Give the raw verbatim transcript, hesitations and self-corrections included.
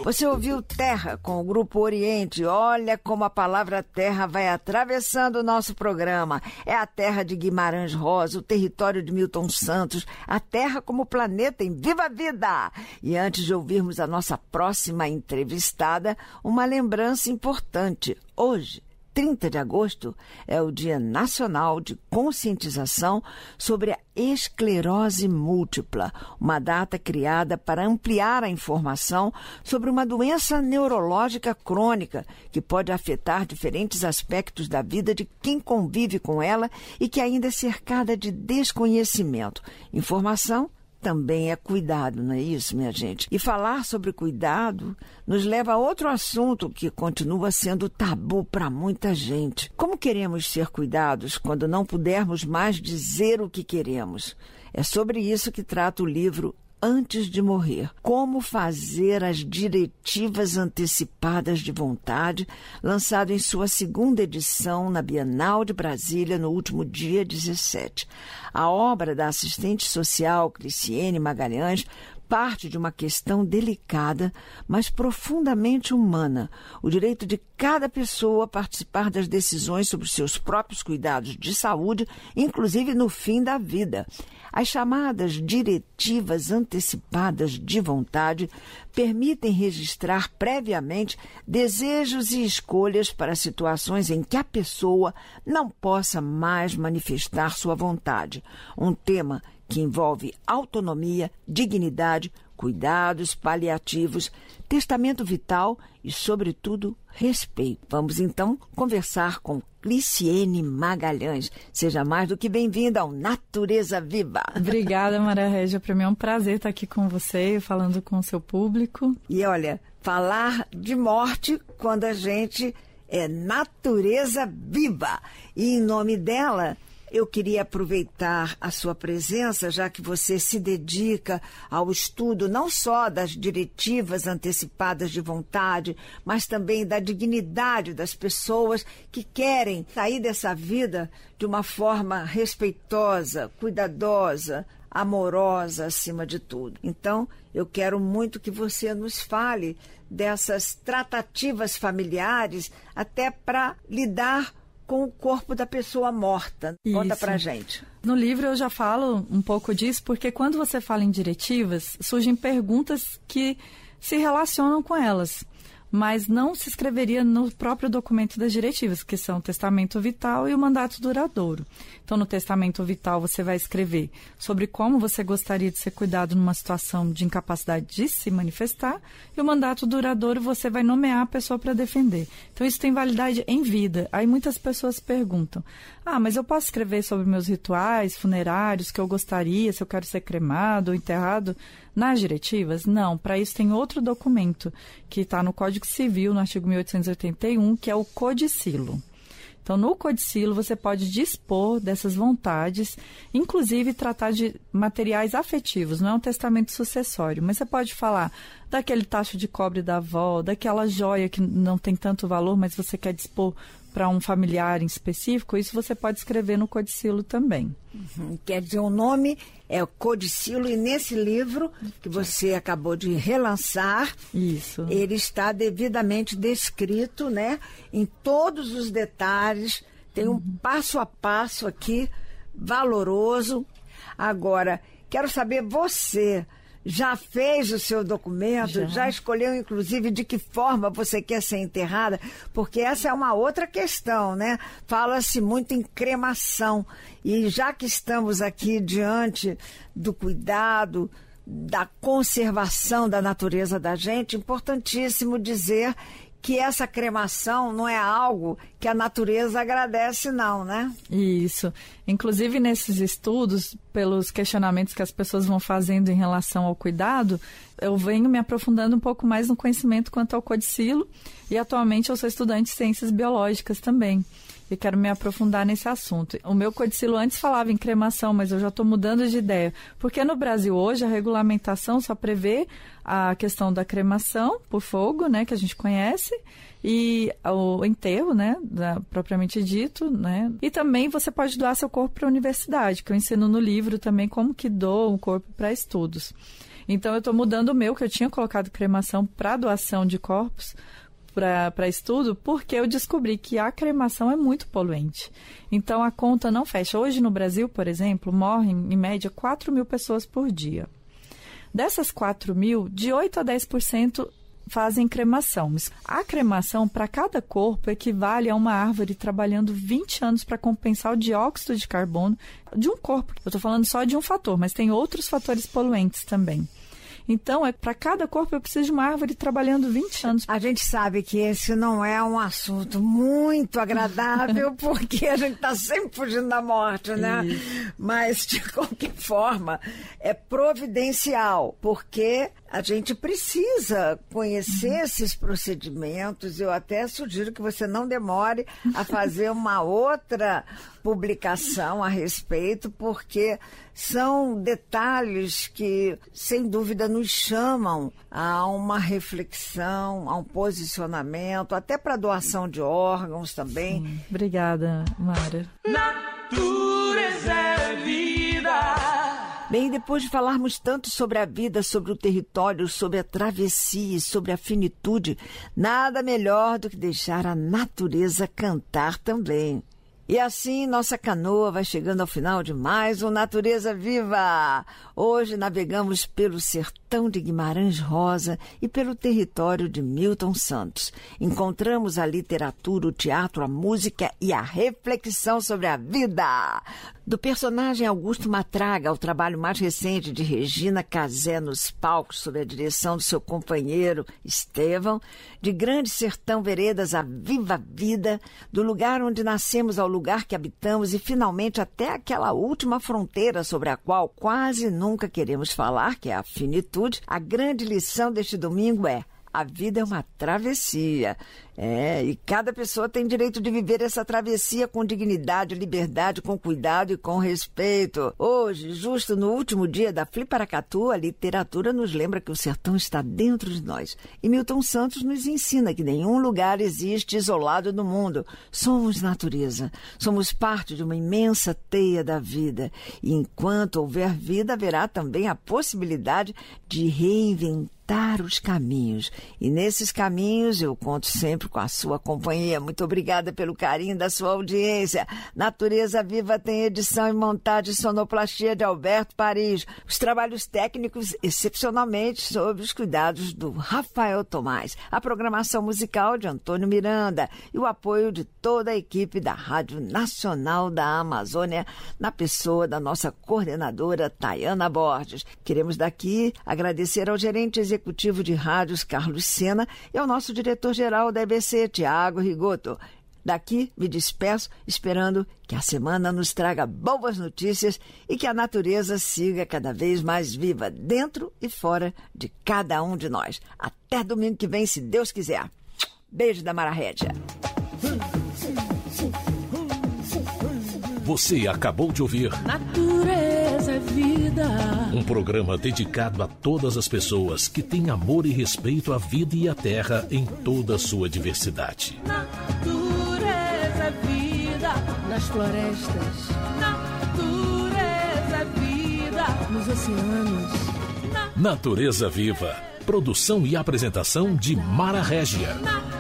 Você ouviu Terra com o Grupo Oriente. Olha como a palavra terra vai atravessando o nosso programa. É a terra de Guimarães Rosa, o território de Milton Santos, a terra como planeta em Viva a Vida. E antes de ouvirmos a nossa próxima entrevistada, uma lembrança importante. Hoje, trinta de agosto, é o Dia Nacional de Conscientização sobre a Esclerose Múltipla, uma data criada para ampliar a informação sobre uma doença neurológica crônica que pode afetar diferentes aspectos da vida de quem convive com ela e que ainda é cercada de desconhecimento. Informação também é cuidado, não é isso, minha gente? E falar sobre cuidado nos leva a outro assunto que continua sendo tabu para muita gente. Como queremos ser cuidados quando não pudermos mais dizer o que queremos? É sobre isso que trata o livro Antes de Morrer. Como fazer as diretivas antecipadas de vontade, lançado em sua segunda edição na Bienal de Brasília no último dia dezessete. A obra da assistente social Cliciene Magalhães parte de uma questão delicada, mas profundamente humana, o direito de cada pessoa participar das decisões sobre seus próprios cuidados de saúde, inclusive no fim da vida. As chamadas diretivas antecipadas de vontade permitem registrar previamente desejos e escolhas para situações em que a pessoa não possa mais manifestar sua vontade. Um tema que envolve autonomia, dignidade, cuidados paliativos, testamento vital e, sobretudo, respeito. Vamos, então, conversar com Cliciene Magalhães. Seja mais do que bem-vinda ao Natureza Viva. Obrigada, Maria Régia. Para mim é um prazer estar aqui com você, falando com o seu público. E olha, falar de morte quando a gente é natureza viva. E em nome dela, eu queria aproveitar a sua presença, já que você se dedica ao estudo não só das diretivas antecipadas de vontade, mas também da dignidade das pessoas que querem sair dessa vida de uma forma respeitosa, cuidadosa, amorosa acima de tudo. Então, eu quero muito que você nos fale dessas tratativas familiares até para lidar com o corpo da pessoa morta. Isso. Conta pra gente. No livro eu já falo um pouco disso, porque quando você fala em diretivas, surgem perguntas que se relacionam com elas, mas não se escreveria no próprio documento das diretivas, que são o testamento vital e o mandato duradouro. Então, no testamento vital, você vai escrever sobre como você gostaria de ser cuidado numa situação de incapacidade de se manifestar, e o mandato duradouro você vai nomear a pessoa para defender. Então, isso tem validade em vida. Aí muitas pessoas perguntam, ah, mas eu posso escrever sobre meus rituais funerários, que eu gostaria, se eu quero ser cremado ou enterrado, nas diretivas? Não, para isso tem outro documento que está no Código Civil, no artigo mil oitocentos e oitenta e um, que é o codicilo. Então, no codicilo, você pode dispor dessas vontades, inclusive tratar de materiais afetivos, não é um testamento sucessório, mas você pode falar daquele tacho de cobre da avó, daquela joia que não tem tanto valor, mas você quer dispor para um familiar em específico, isso você pode escrever no codicilo também. Uhum. Quer dizer, o nome é o codicilo, e nesse livro que você acabou de relançar, isso, ele está devidamente descrito, né, em todos os detalhes, tem um uhum. passo a passo aqui, valoroso. Agora, quero saber, você já fez o seu documento? Já. Já escolheu, inclusive, de que forma você quer ser enterrada? Porque essa é uma outra questão, né? Fala-se muito em cremação. E já que estamos aqui diante do cuidado, da conservação da natureza da gente, importantíssimo dizer que essa cremação não é algo que a natureza agradece, não, né? Isso. Inclusive, nesses estudos, pelos questionamentos que as pessoas vão fazendo em relação ao cuidado, eu venho me aprofundando um pouco mais no conhecimento quanto ao codicilo, e atualmente eu sou estudante de ciências biológicas também. E quero me aprofundar nesse assunto. O meu codicilo antes falava em cremação, mas eu já estou mudando de ideia. Porque no Brasil hoje a regulamentação só prevê a questão da cremação por fogo, né, que a gente conhece, e o enterro, né, da, propriamente dito, né. E também você pode doar seu corpo para a universidade, que eu ensino no livro também como que doa o corpo para estudos. Então, eu estou mudando o meu, que eu tinha colocado cremação para doação de corpos, para estudo, porque eu descobri que a cremação é muito poluente. Então, a conta não fecha. Hoje, no Brasil, por exemplo, morrem, em média, quatro mil pessoas por dia. Dessas quatro mil, de oito a dez por cento fazem cremação. A cremação, para cada corpo, equivale a uma árvore trabalhando vinte anos para compensar o dióxido de carbono de um corpo. Eu estou falando só de um fator, mas tem outros fatores poluentes também. Então, é, para cada corpo eu preciso de uma árvore trabalhando vinte anos. A gente sabe que esse não é um assunto muito agradável, porque a gente está sempre fugindo da morte, né? Isso. Mas, de qualquer forma, é providencial, porque a gente precisa conhecer uhum. esses procedimentos. Eu até sugiro que você não demore a fazer uma outra publicação a respeito, porque são detalhes que, sem dúvida, nos chamam a uma reflexão, a um posicionamento, até para doação de órgãos também. Sim. Obrigada, Mara. Natureza é vida. Bem, depois de falarmos tanto sobre a vida, sobre o território, sobre a travessia, sobre a finitude, nada melhor do que deixar a natureza cantar também. E assim, nossa canoa vai chegando ao final de mais um Natureza Viva. Hoje navegamos pelo sertão de Guimarães Rosa e pelo território de Milton Santos. Encontramos a literatura, o teatro, a música e a reflexão sobre a vida. Do personagem Augusto Matraga ao trabalho mais recente de Regina Casé nos palcos, sob a direção do seu companheiro Estevão, de Grande Sertão Veredas a Viva Vida, do lugar onde nascemos ao lugar que habitamos e, finalmente, até aquela última fronteira sobre a qual quase nunca queremos falar, que é a finitude, a grande lição deste domingo é: a vida é uma travessia. É, e cada pessoa tem direito de viver essa travessia com dignidade, liberdade, com cuidado e com respeito. Hoje, justo no último dia da Fliparacatu, a literatura nos lembra que o sertão está dentro de nós. E Milton Santos nos ensina que nenhum lugar existe isolado no mundo. Somos natureza. Somos parte de uma imensa teia da vida. E enquanto houver vida, haverá também a possibilidade de reinventar os caminhos. E nesses caminhos eu conto sempre com a sua companhia. Muito obrigada pelo carinho da sua audiência. Natureza Viva tem edição e montagem e sonoplastia de Alberto Paris. Os trabalhos técnicos, excepcionalmente, sob os cuidados do Rafael Tomás. A programação musical de Antônio Miranda e o apoio de toda a equipe da Rádio Nacional da Amazônia, na pessoa da nossa coordenadora Tayana Borges. Queremos daqui agradecer ao gerente executivo de rádios, Carlos Sena, e ao nosso diretor-geral da E B C, Tiago Rigoto. Daqui me despeço, esperando que a semana nos traga boas notícias e que a natureza siga cada vez mais viva dentro e fora de cada um de nós. Até domingo que vem, se Deus quiser. Beijo da Mara Rédia. Você acabou de ouvir Natureza é vida. Um programa dedicado a todas as pessoas que têm amor e respeito à vida e à terra em toda a sua diversidade. Natureza é vida. Nas florestas. Natureza é vida. Nos oceanos. Natureza Viva. Produção e apresentação de Mara Régia.